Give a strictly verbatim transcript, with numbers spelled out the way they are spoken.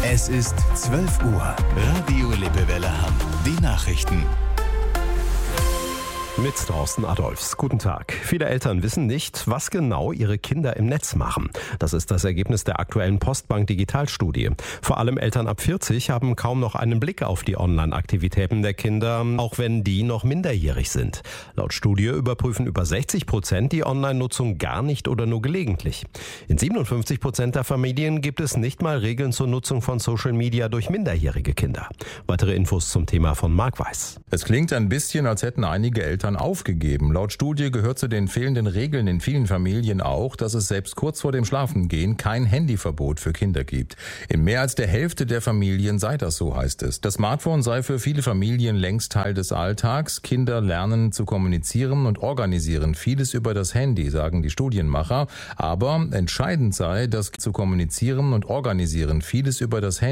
Es ist zwölf Uhr. Radio Lippewelle Hamm. Die Nachrichten. Mit Thorsten Adolfs. Guten Tag. Viele Eltern wissen nicht, was genau ihre Kinder im Netz machen. Das ist das Ergebnis der aktuellen Postbank Digitalstudie. Vor allem Eltern ab vierzig haben kaum noch einen Blick auf die Online-Aktivitäten der Kinder, auch wenn die noch minderjährig sind. Laut Studie überprüfen über sechzig Prozent die Online-Nutzung gar nicht oder nur gelegentlich. In siebenundfünfzig Prozent der Familien gibt es nicht mal Regeln zur Nutzung von Social Media durch minderjährige Kinder. Weitere Infos zum Thema von Marc Weiß. Es klingt ein bisschen, als hätten einige Eltern aufgegeben. Laut Studie gehört zu den fehlenden Regeln in vielen Familien auch, dass es selbst kurz vor dem Schlafengehen kein Handyverbot für Kinder gibt. In mehr als der Hälfte der Familien sei das so, heißt es. Das Smartphone sei für viele Familien längst Teil des Alltags. Kinder lernen zu kommunizieren und organisieren vieles über das Handy, sagen die Studienmacher. Aber entscheidend sei, dass zu kommunizieren und organisieren vieles über das Handy